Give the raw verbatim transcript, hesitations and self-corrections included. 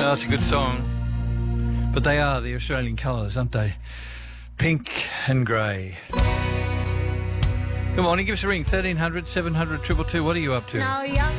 That's a good song. But they are the Australian colours, aren't they? Pink and grey. Good morning, give us a ring, thirteen hundred, seven hundred, two two two. What are you up to? Now young